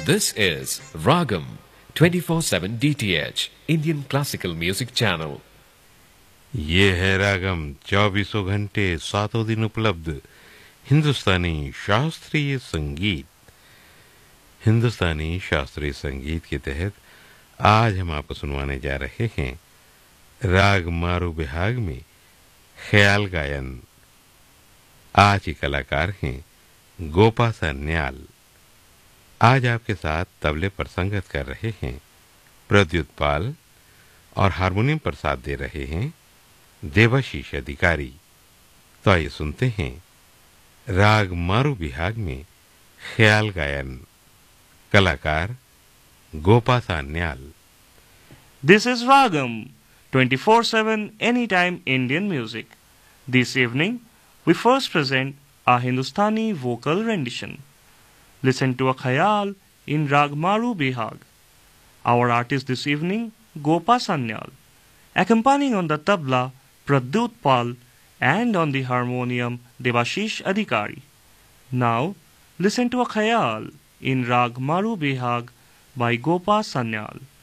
This is Ragam 24/7 DTH Indian Classical Music Channel. ये है रागम 24 घंटे 7 दिन उपलब्ध हिंदुस्तानी शास्त्रीय संगीत। हिंदुस्तानी शास्त्रीय संगीत के तहत आज हम आपको सुनवाने जा रहे हैं राग मारू बिहाग में ख्याल गायन। आज के कलाकार हैं गोपा सन्याल। आज आपके साथ तबले पर संगत कर रहे हैं प्रद्युत पाल और हारमोनियम पर साथ दे रहे हैं देवाशीष अधिकारी। तो आइए सुनते हैं राग मारू बिहाग में ख्याल गायन। कलाकार Gopa Sanyal. This is Ragam 24/7 Anytime Indian Music. This evening we first present a Hindustani vocal rendition. Listen to a khayal in Rag Maru Bihag. Our artist this evening, Gopa Sanyal. Accompanying on the tabla, Pradyut Pal, and on the harmonium, Devashish Adhikari. Now, listen to a khayal in Rag Maru Bihag by Gopa Sanyal.